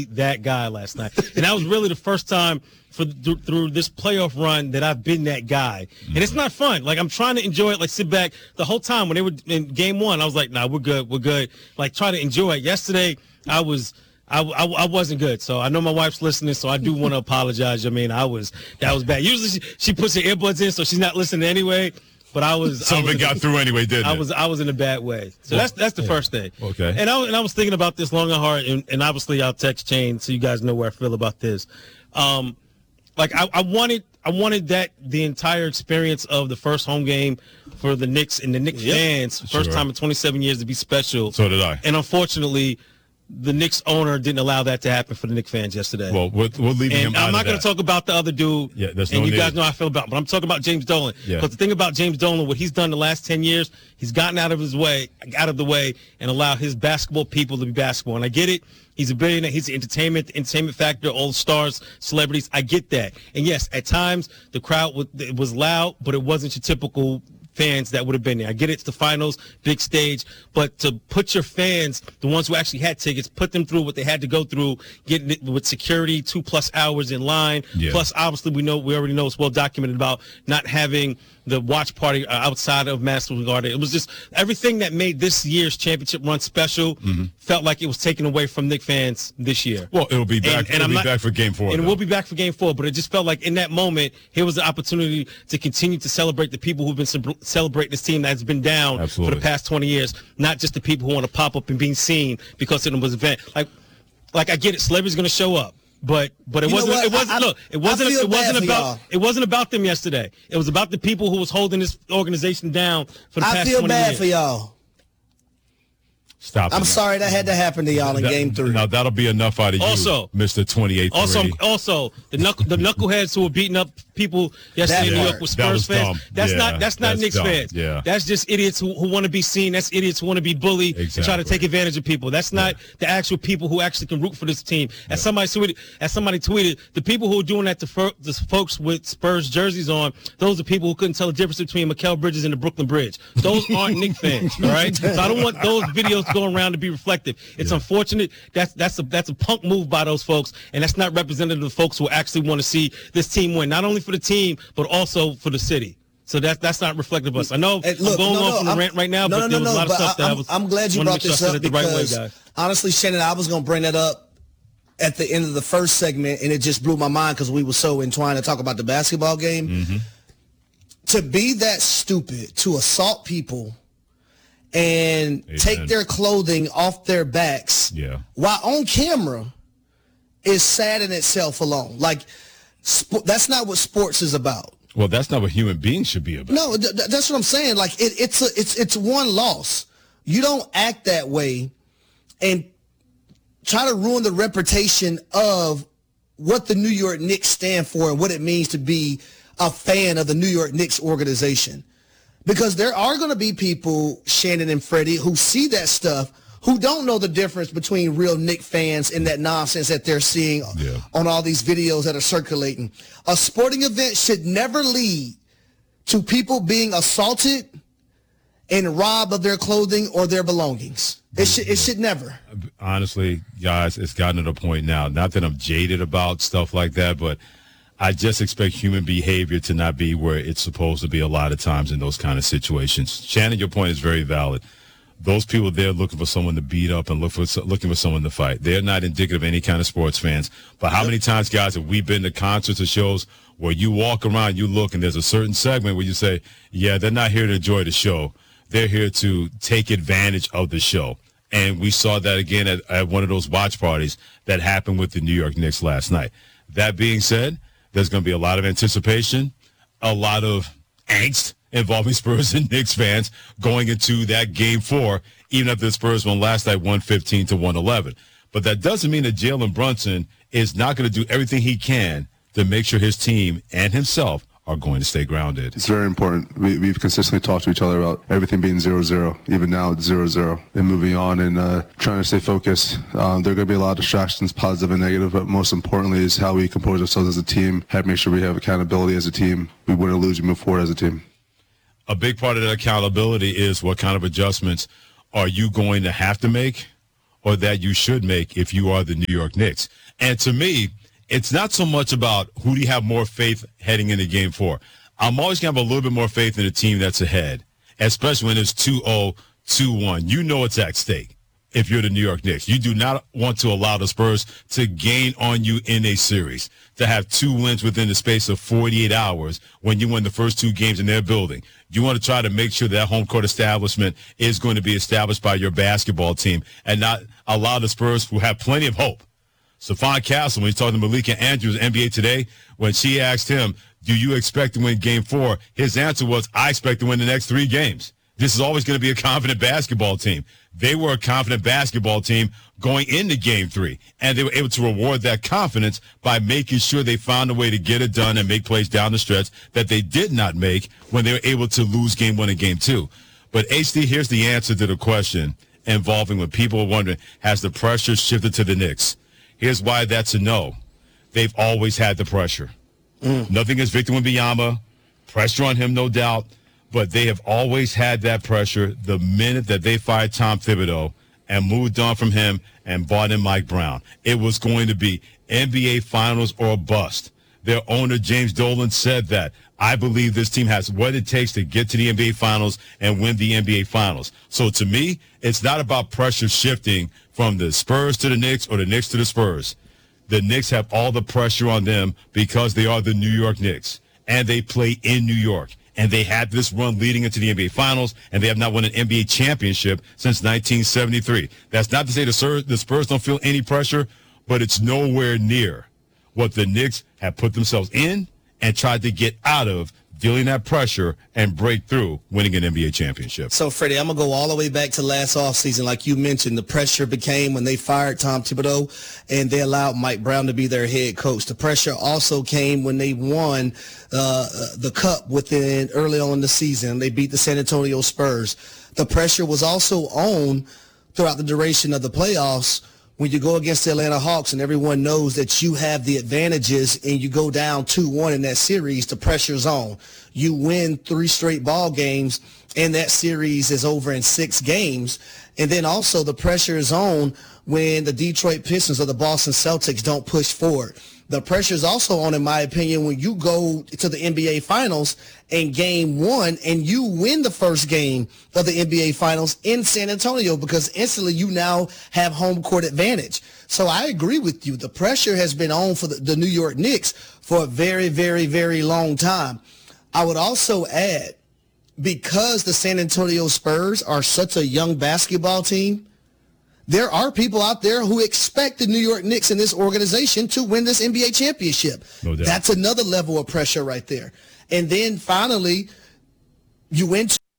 that guy last night. And that was really the first time through this playoff run that I've been that guy. And it's not fun. Like, I'm trying to enjoy it, like, sit back. The whole time when they were in game one, I was like, nah, we're good. Like, try to enjoy it. Yesterday, I wasn't good. So I know my wife's listening, so I do want to apologize. I mean, that was bad. Usually she puts her earbuds in, so she's not listening anyway. But some of it got through anyway, didn't it? I was in a bad way. So that's the first thing. Okay. And I was thinking about this long and hard, and obviously I'll text Chain so you guys know where I feel about this. Like I wanted that the entire experience of the first home game for the Knicks and the Knicks fans, first time in 27 years, to be special. So did I. And unfortunately, the Knicks owner didn't allow that to happen for the Knicks fans yesterday. Well, we're leaving him out of that. I'm not going to talk about the other dude, you guys know how I feel about him, but I'm talking about James Dolan. Because the thing about James Dolan, what he's done the last 10 years, he's gotten out of the way, and allowed his basketball people to be basketball. And I get it. He's a billionaire. He's the entertainment factor, all the stars, celebrities. I get that. And, yes, at times the crowd was loud, but it wasn't your typical fans that would have been there. I get it's the finals, big stage, but to put your fans, the ones who actually had tickets, put them through what they had to go through, getting it with security, 2+ hours in line. Plus, obviously, we already know it's well documented about not having the watch party outside of Madison Square Garden. It was just everything that made this year's championship run special felt like it was taken away from Knicks fans this year. Well, it'll be back. It'll be back for Game 4. And we'll be back for Game 4. But it just felt like in that moment, here was the opportunity to continue to celebrate the people who've been celebrating this team that's been down for the past 20 years, not just the people who want to pop up and being seen because it was an event. Like I get it, celebrities going to show up. But it wasn't about them yesterday. It was about the people who was holding this organization down for the past 20 years. I feel bad for y'all. Stop. I'm sorry that had to happen to y'all in Game 3. Now that'll be enough out of you, Mr. 28. Also, the knuckleheads who were beating up people yesterday in New York with Spurs fans. That's not Knicks fans. Yeah. That's just idiots who want to be seen. That's idiots who want to be bullied and try to take advantage of people. That's not the actual people who actually can root for this team. As somebody tweeted, the people who are doing that to the folks with Spurs jerseys on, those are people who couldn't tell the difference between Mikal Bridges and the Brooklyn Bridge. Those aren't Knicks fans, all right? So I don't want those videos going around to be reflective. It's unfortunate. That's a punk move by those folks, and that's not representative of the folks who actually want to see this team win, not only for the team but also for the city. So that's not reflective of us. I know I'm going on from the rant right now, but there was a lot of stuff that I'm glad you brought this up because honestly, Shannon, I was going to bring that up at the end of the first segment, and it just blew my mind because we were so entwined to talk about the basketball game. Mm-hmm. To be that stupid, to assault people and take their clothing off their backs while on camera is sad in itself alone. Like, that's not what sports is about. Well, that's not what human beings should be about. No, that's what I'm saying. Like, it's one loss. You don't act that way and try to ruin the reputation of what the New York Knicks stand for and what it means to be a fan of the New York Knicks organization. Because there are going to be people, Shannon and Freddie, who see that stuff, who don't know the difference between real Knicks fans and that nonsense that they're seeing on all these videos that are circulating. A sporting event should never lead to people being assaulted and robbed of their clothing or their belongings. It should never. Honestly, guys, it's gotten to the point now, not that I'm jaded about stuff like that, but I just expect human behavior to not be where it's supposed to be a lot of times in those kind of situations. Shannon, your point is very valid. Those people there looking for someone to beat up and looking for someone to fight. They're not indicative of any kind of sports fans. But how many times, guys, have we been to concerts or shows where you walk around, you look, and there's a certain segment where you say, yeah, they're not here to enjoy the show. They're here to take advantage of the show. And we saw that again at one of those watch parties that happened with the New York Knicks last night. That being said, there's going to be a lot of anticipation, a lot of angst involving Spurs and Knicks fans going into that Game 4, even if the Spurs won last night 115-111. But that doesn't mean that Jalen Brunson is not going to do everything he can to make sure his team and himself are going to stay grounded. It's very important. We've consistently talked to each other about everything being 0-0. Even now it's 0-0 and moving on and trying to stay focused. There are going to be a lot of distractions, positive and negative, but most importantly is how we compose ourselves as a team, how to make sure we have accountability as a team. We win or lose, we move forward as a team. A big part of that accountability is what kind of adjustments are you going to have to make or that you should make if you are the New York Knicks. And to me, it's not so much about who do you have more faith heading into Game 4. I'm always going to have a little bit more faith in a team that's ahead, especially when it's 2-0, 2-1. You know it's at stake if you're the New York Knicks. You do not want to allow the Spurs to gain on you in a series, to have 2 wins within the space of 48 hours when you win the first 2 games in their building. You want to try to make sure that home court establishment is going to be established by your basketball team and not allow the Spurs, who have plenty of hope. Stephon Castle, when he's talking to Malika Andrews, NBA Today, when she asked him, do you expect to win Game 4? His answer was, I expect to win the next 3 games. This is always going to be a confident basketball team. They were a confident basketball team going into Game 3, and they were able to reward that confidence by making sure they found a way to get it done and make plays down the stretch that they did not make when they were able to lose Game 1 and Game 2. But, HD, here's the answer to the question involving when people are wondering, has the pressure shifted to the Knicks? Here's why that's a no. They've always had the pressure. Nothing against Victor Wembanyama. Pressure on him, no doubt. But they have always had that pressure the minute that they fired Tom Thibodeau and moved on from him and brought in Mike Brown. It was going to be NBA Finals or bust. Their owner, James Dolan, said that. I believe this team has what it takes to get to the NBA Finals and win the NBA Finals. So to me, it's not about pressure shifting from the Spurs to the Knicks or the Knicks to the Spurs. The Knicks have all the pressure on them because they are the New York Knicks, and they play in New York. And they had this run leading into the NBA Finals, and they have not won an NBA championship since 1973. That's not to say the Spurs don't feel any pressure, but it's nowhere near what the Knicks have put themselves in and tried to get out of, dealing that pressure and break through winning an NBA championship. So, Freddie, I'm going to go all the way back to last offseason. Like you mentioned, the pressure became when they fired Tom Thibodeau and they allowed Mike Brown to be their head coach. The pressure also came when they won the Cup early on in the season. They beat the San Antonio Spurs. The pressure was also on throughout the duration of the playoffs when you go against the Atlanta Hawks and everyone knows that you have the advantages and you go down 2-1 in that series, the pressure's on. You win 3 straight ball games and that series is over in 6 games. And then also the pressure is on when the Detroit Pistons or the Boston Celtics don't push forward. The pressure is also on, in my opinion, when you go to the NBA Finals in Game 1 and you win the first game of the NBA Finals in San Antonio, because instantly you now have home court advantage. So I agree with you. The pressure has been on for the New York Knicks for a very, very, very long time. I would also add, because the San Antonio Spurs are such a young basketball team, there are people out there who expect the New York Knicks and this organization to win this NBA championship. No doubt. That's another level of pressure right there. And then finally, you win